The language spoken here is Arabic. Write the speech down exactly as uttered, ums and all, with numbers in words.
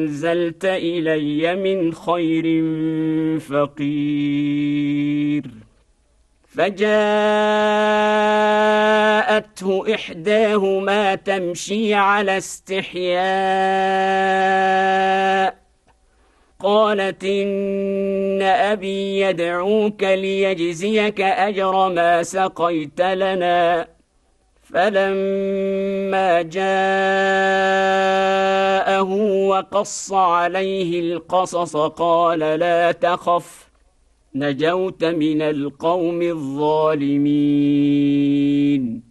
أنزلت إلي من خير فقير. فجاءته إحداهما تمشي على استحياء قالت إن أبي يدعوك ليجزيك أجر ما سقيت لنا. فلما جاءه وقص عليه القصص قال لا تخف نجوت من القوم الظالمين.